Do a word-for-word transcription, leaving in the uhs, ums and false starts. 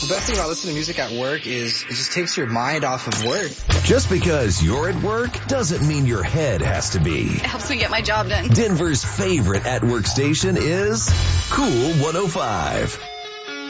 The best thing about listening to music at work is it just takes your mind off of work. Just because you're at work doesn't mean your head has to be. It helps me get my job done. Denver's favorite at-work station is Cool one oh five.